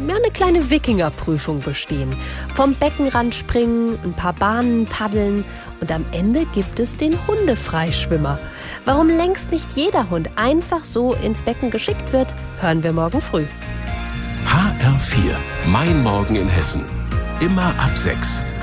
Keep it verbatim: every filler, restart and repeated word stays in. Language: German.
ja, eine kleine Wikingerprüfung bestehen. Vom Beckenrand springen, ein paar Bahnen paddeln und am Ende gibt es den Hundefreischwimmer. Warum längst nicht jeder Hund einfach so ins Becken geschickt wird, hören wir morgen früh. H R vier, mein Morgen in Hessen. Immer ab sechs.